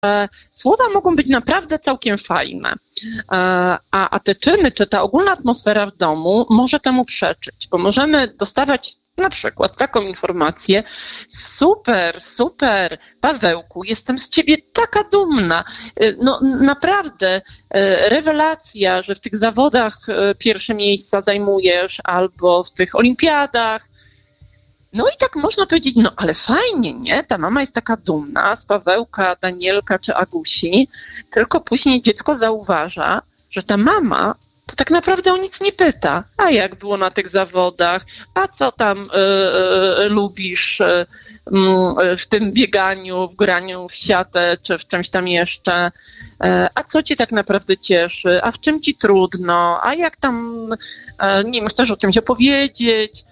słowa mogą być naprawdę całkiem fajne, a te czyny, czy ta ogólna atmosfera w domu może temu przeczyć, bo możemy dostawać na przykład taką informację: super, super, Pawełku, jestem z ciebie taka dumna. No naprawdę, rewelacja, że w tych zawodach pierwsze miejsca zajmujesz albo w tych olimpiadach. No i tak można powiedzieć, no ale fajnie, nie? Ta mama jest taka dumna z Pawełka, Danielka czy Agusi, tylko później dziecko zauważa, że ta mama to tak naprawdę o nic nie pyta. A jak było na tych zawodach? A co tam lubisz w tym bieganiu, w graniu w siatę czy w czymś tam jeszcze? A co cię tak naprawdę cieszy? A w czym ci trudno? A jak tam, nie wiem, chcesz o czymś opowiedzieć?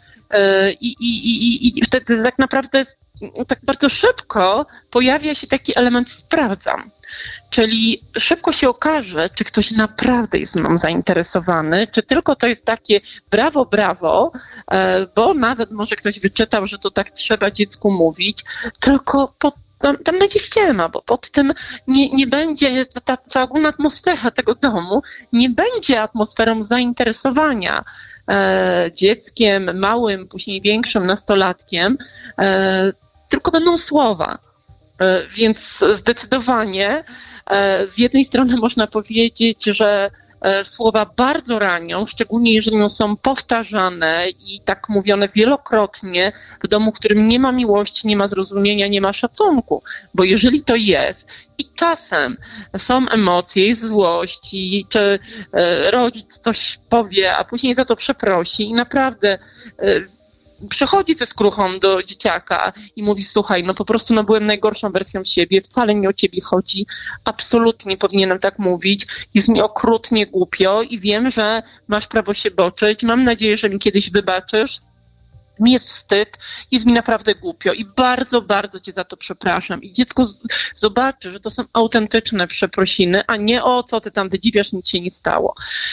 I wtedy tak naprawdę tak bardzo szybko pojawia się taki element sprawdzam. Czyli szybko się okaże, czy ktoś naprawdę jest mną zainteresowany, czy tylko to jest takie brawo, brawo, bo nawet może ktoś wyczytał, że to tak trzeba dziecku mówić, tylko tam będzie ściema, bo pod tym nie będzie, ta ogólna atmosfera tego domu nie będzie atmosferą zainteresowania dzieckiem, małym, później większym, nastolatkiem, tylko będą słowa. Więc zdecydowanie z jednej strony można powiedzieć, że słowa bardzo ranią, szczególnie jeżeli są powtarzane i tak mówione wielokrotnie w domu, w którym nie ma miłości, nie ma zrozumienia, nie ma szacunku. Bo jeżeli to jest i czasem są emocje, jest złość, czy rodzic coś powie, a później za to przeprosi i naprawdę przychodzi ze skruchą do dzieciaka i mówi: słuchaj, no po prostu byłem najgorszą wersją siebie, wcale nie o ciebie chodzi, absolutnie powinienem tak mówić, jest mi okrutnie głupio i wiem, że masz prawo się boczyć, mam nadzieję, że mi kiedyś wybaczysz. Mi jest wstyd, jest mi naprawdę głupio i bardzo, bardzo cię za to przepraszam. I dziecko zobaczy, że to są autentyczne przeprosiny, a nie o co ty tam wydziwiasz, nic się nie stało.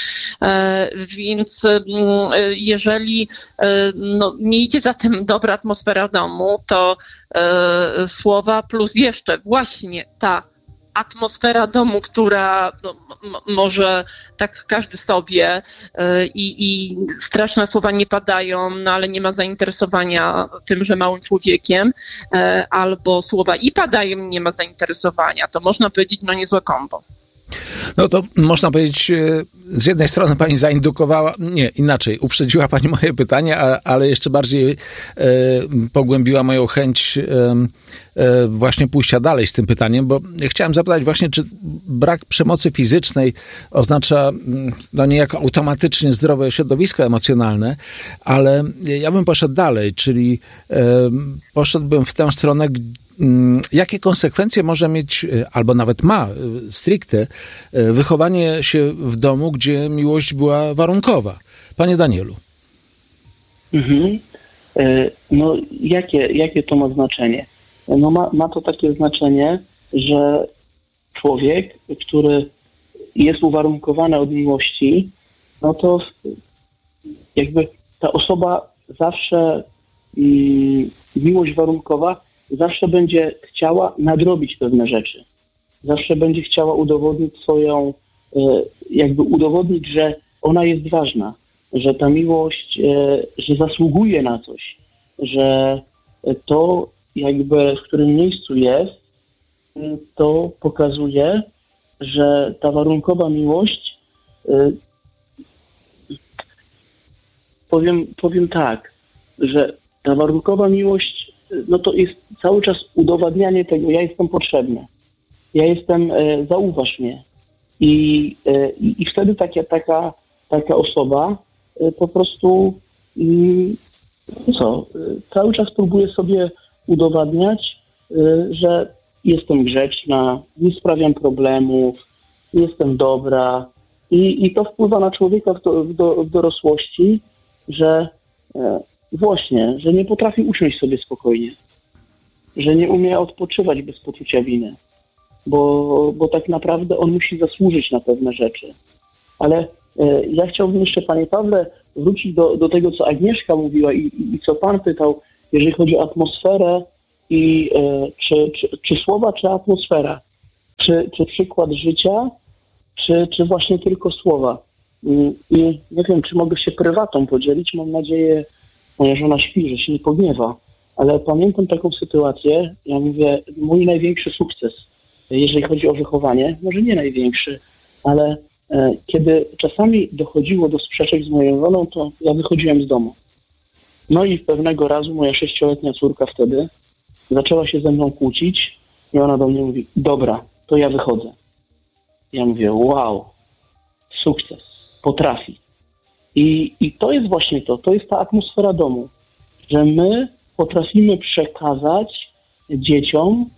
Więc jeżeli nie idzie za tym dobra atmosfera domu, to słowa plus jeszcze właśnie ta atmosfera domu, która może tak każdy sobie i straszne słowa nie padają, no ale nie ma zainteresowania tymże małym człowiekiem, albo słowa i padają, nie ma zainteresowania, to można powiedzieć, niezłe kombo. No to można powiedzieć, z jednej strony pani zaindukowała, nie, inaczej, uprzedziła pani moje pytanie, ale jeszcze bardziej pogłębiła moją chęć właśnie pójścia dalej z tym pytaniem, bo chciałem zapytać właśnie, czy brak przemocy fizycznej oznacza niejako automatycznie zdrowe środowisko emocjonalne, ale ja bym poszedł dalej, czyli poszedłbym w tę stronę, jakie konsekwencje może mieć, albo nawet ma stricte, wychowanie się w domu, gdzie miłość była warunkowa? Panie Danielu. No, jakie to ma znaczenie? No ma to takie znaczenie, że człowiek, który jest uwarunkowany od miłości, no to jakby ta osoba zawsze, miłość warunkowa zawsze będzie chciała nadrobić pewne rzeczy. Zawsze będzie chciała udowodnić, że ona jest ważna, że ta miłość, że zasługuje na coś, że to jakby w którym miejscu jest, to pokazuje, że ta warunkowa miłość, powiem tak, że ta warunkowa miłość, no to jest cały czas udowadnianie tego: ja jestem potrzebny, ja jestem, zauważ mnie. I wtedy taka osoba po prostu cały czas próbuje sobie udowadniać, że jestem grzeczna, nie sprawiam problemów, jestem dobra. I to wpływa na człowieka w dorosłości, że właśnie, że nie potrafi usiąść sobie spokojnie, że nie umie odpoczywać bez poczucia winy, bo tak naprawdę on musi zasłużyć na pewne rzeczy. Ale ja chciałbym jeszcze, panie Pawle, wrócić do tego, co Agnieszka mówiła i co pan pytał, jeżeli chodzi o atmosferę i czy słowa, czy atmosfera. czy przykład życia, czy właśnie tylko słowa. I nie wiem, czy mogę się prywatą podzielić. Mam nadzieję, moja żona śpi, że się nie pogniewa. Ale pamiętam taką sytuację, ja mówię, mój największy sukces, jeżeli chodzi o wychowanie, może nie największy, ale kiedy czasami dochodziło do sprzeczek z moją żoną, to ja wychodziłem z domu. No i pewnego razu moja 6-letnia córka wtedy zaczęła się ze mną kłócić i ona do mnie mówi, dobra, to ja wychodzę. Ja mówię, wow, sukces, potrafi. I to jest właśnie to jest ta atmosfera domu, że my potrafimy przekazać dzieciom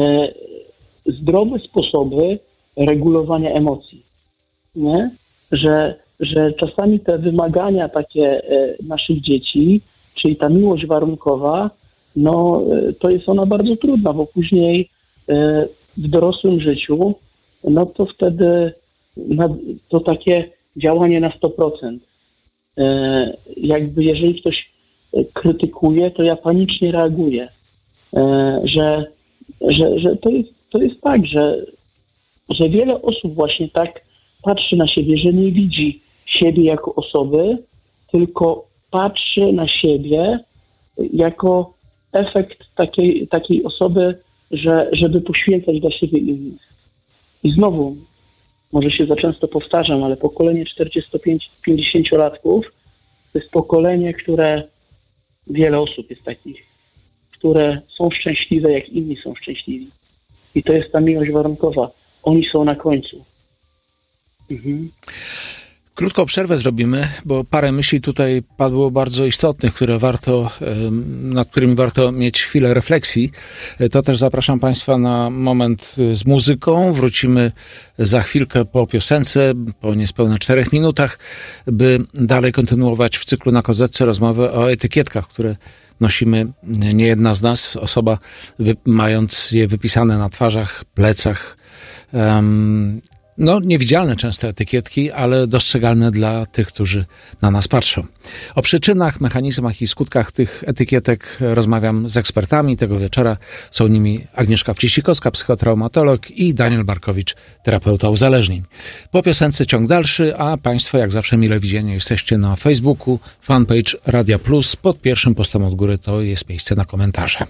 zdrowe sposoby regulowania emocji. Nie? Że czasami te wymagania takie naszych dzieci, czyli ta miłość warunkowa, no to jest ona bardzo trudna, bo później w dorosłym życiu, no to wtedy to takie działanie na 100%. Jakby jeżeli ktoś krytykuje, to ja panicznie reaguję. Że to jest tak, że wiele osób właśnie tak patrzy na siebie, że nie widzi siebie jako osoby, tylko patrzy na siebie jako efekt takiej osoby, żeby poświęcać dla siebie innych. I znowu, może się za często powtarzam, ale pokolenie 45-50-latków to jest pokolenie, które wiele osób jest takich, które są szczęśliwe, jak inni są szczęśliwi. I to jest ta miłość warunkowa. Oni są na końcu. Mhm. Krótką przerwę zrobimy, bo parę myśli tutaj padło bardzo istotnych, nad którymi warto mieć chwilę refleksji. To też zapraszam Państwa na moment z muzyką. Wrócimy za chwilkę po piosence, po niespełna 4 minutach, by dalej kontynuować w cyklu Na Kozetce rozmowę o etykietkach, które nosimy nie jedna z nas, osoba mając je wypisane na twarzach, plecach, niewidzialne często etykietki, ale dostrzegalne dla tych, którzy na nas patrzą. O przyczynach, mechanizmach i skutkach tych etykietek rozmawiam z ekspertami. Tego wieczora są nimi Agnieszka Wcisikowska, psychotraumatolog, i Daniel Barkowicz, terapeuta uzależnień. Po piosence ciąg dalszy, a Państwo jak zawsze mile widzieni jesteście na Facebooku, fanpage Radia Plus. Pod pierwszym postem od góry to jest miejsce na komentarze.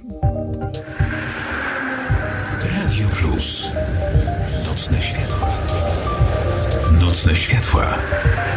Radio Plus. Nocne światła. Nocne światła.